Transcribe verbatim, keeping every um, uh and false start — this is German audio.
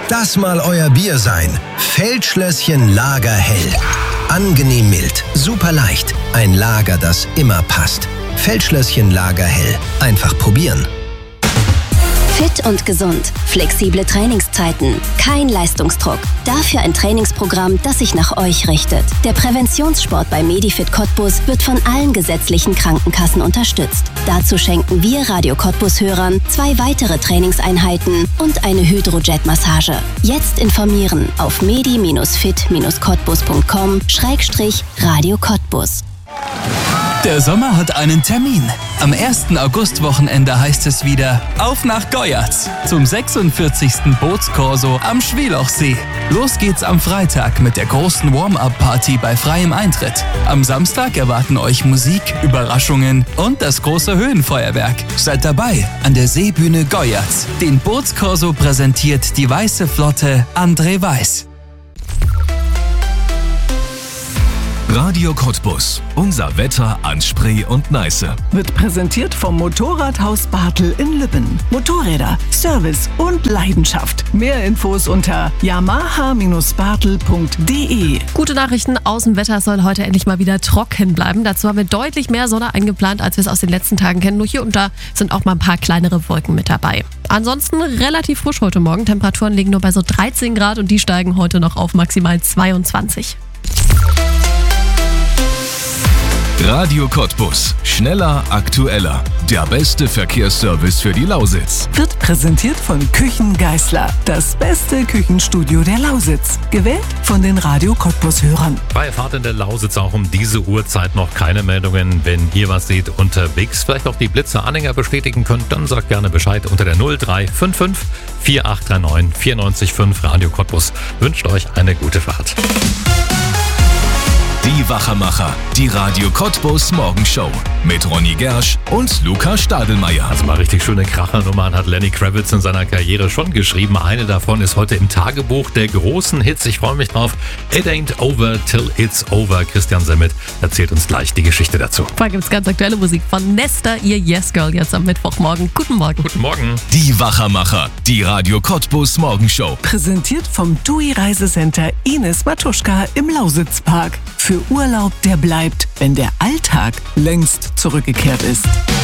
das mal euer Bier sein. Feldschlösschen Lager Hell. Angenehm mild, super leicht. Ein Lager, das immer passt. Feldschlösschen Lager Hell. Einfach probieren. Fit und gesund, flexible Trainingszeiten, kein Leistungsdruck. Dafür ein Trainingsprogramm, das sich nach euch richtet. Der Präventionssport bei Medifit Cottbus wird von allen gesetzlichen Krankenkassen unterstützt. Dazu schenken wir Radio Cottbus-Hörern zwei weitere Trainingseinheiten und eine Hydrojet-Massage. Jetzt informieren auf medi-fit-cottbus punkt com Schrägstrich Radio Cottbus. Der Sommer hat einen Termin. Am ersten Augustwochenende heißt es wieder auf nach Goyatz zum sechsundvierzigsten Bootskorso am Schwielochsee. Los geht's am Freitag mit der großen Warm-Up-Party bei freiem Eintritt. Am Samstag erwarten euch Musik, Überraschungen und das große Höhenfeuerwerk. Seid dabei an der Seebühne Goyatz. Den Bootskorso präsentiert die Weiße Flotte André Weiß. Radio Cottbus. Unser Wetter an Spree und Neiße. Wird präsentiert vom Motorradhaus Bartel in Lübben. Motorräder, Service und Leidenschaft. Mehr Infos unter yamaha Bindestrich bartel punkt de. Gute Nachrichten aus dem Wetter, soll heute endlich mal wieder trocken bleiben. Dazu haben wir deutlich mehr Sonne eingeplant, als wir es aus den letzten Tagen kennen. Nur hier und da sind auch mal ein paar kleinere Wolken mit dabei. Ansonsten relativ frisch heute Morgen. Temperaturen liegen nur bei so dreizehn Grad und die steigen heute noch auf maximal zweiundzwanzig. Radio Cottbus. Schneller, aktueller. Der beste Verkehrsservice für die Lausitz. Wird präsentiert von Küchen Geißler. Das beste Küchenstudio der Lausitz. Gewählt von den Radio Cottbus-Hörern. Freie Fahrt in der Lausitz, auch um diese Uhrzeit noch keine Meldungen. Wenn ihr was seht unterwegs, vielleicht auch die Blitzer-Anhänger bestätigen könnt, dann sagt gerne Bescheid unter der null drei fünf fünf vier acht drei neun vier neun fünf. Radio Cottbus wünscht euch eine gute Fahrt. Die Wachermacher, die Radio Cottbus Morgenshow mit Ronny Gersch und Luca Stadelmeier. Also mal richtig schöne Krachernummern hat Lenny Kravitz in seiner Karriere schon geschrieben. Eine davon ist heute im Tagebuch der großen Hits. Ich freue mich drauf. It ain't over till it's over. Christian Semmet erzählt uns gleich die Geschichte dazu. Vorher gibt es ganz aktuelle Musik von Nesta, ihr Yes Girl, jetzt am Mittwochmorgen. Guten Morgen. Guten Morgen. Die Wachermacher, die Radio Cottbus Morgenshow. Präsentiert vom T U I Reisecenter Ines Matuschka im Lausitzpark. Für Urlaub, der bleibt, wenn der Alltag längst zurückgekehrt ist.